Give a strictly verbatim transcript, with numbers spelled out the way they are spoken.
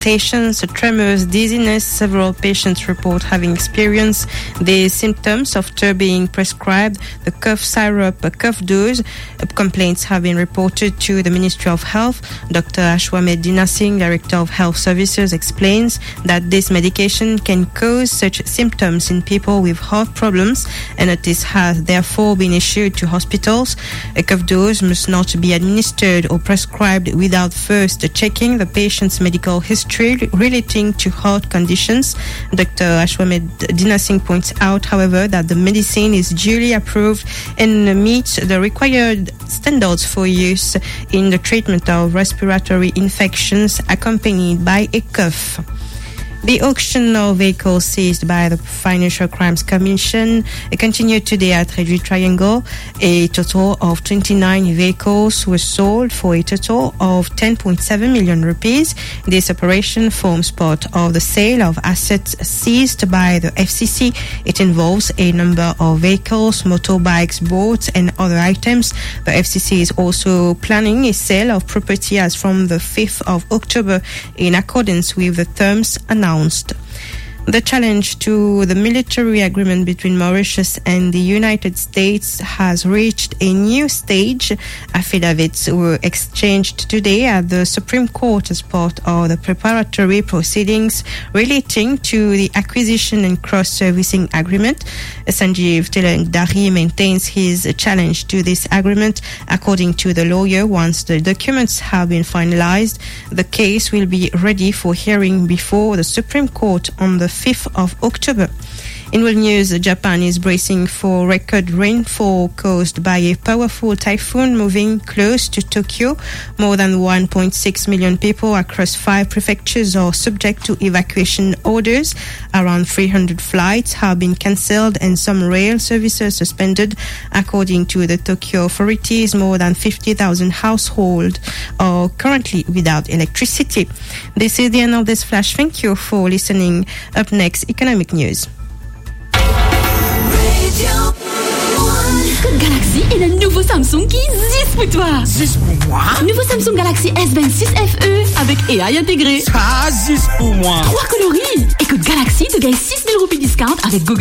palpitations, tremors, dizziness. Several patients report having experienced the symptoms after being prescribed the cough syrup, cough dose. Complaints have been reported to the Ministry of Health. Doctor Ashwamed Dinasingh, Director of Health Services, explains that this medication can cause such symptoms in people with heart problems, and notice has therefore been issued to hospitals. A cough dose must not be administered or prescribed without first checking the patient's medical history relating to heart conditions. Doctor Ashwamed Dinasingh points out, however, that the medicine is duly approved and meets the required standards for use in the treatment of respiratory infections accompanied by a cough. The auction of vehicles seized by the Financial Crimes Commission continued today at Redwood Triangle. A total of twenty-nine vehicles were sold for a total of ten point seven million rupees. This operation forms part of the sale of assets seized by the F C C. It involves a number of vehicles, motorbikes, boats, and other items. The F C C is also planning a sale of property as from the fifth of October in accordance with the terms announced. The challenge to the military agreement between Mauritius and the United States has reached a new stage. Affidavits were exchanged today at the Supreme Court as part of the preparatory proceedings relating to the acquisition and cross-servicing agreement. Sanjeev Tilakdari maintains his challenge to this agreement. According to the lawyer, once the documents have been finalized, the case will be ready for hearing before the Supreme Court on the fifth of October. In world news, Japan is bracing for record rainfall caused by a powerful typhoon moving close to Tokyo. More than one point six million people across five prefectures are subject to evacuation orders. Around three hundred flights have been cancelled and some rail services suspended. According to the Tokyo authorities, more than fifty thousand households are currently without electricity. This is the end of this flash. Thank you for listening. Up next, economic news. Code Galaxy et le nouveau Samsung qui zis pour toi. Zis pour moi? Nouveau Samsung Galaxy S vingt-six F E avec A I intégré. Ça, zis pour moi. Trois coloris. Et Code Galaxy te gagne six mille roupies discount avec Google.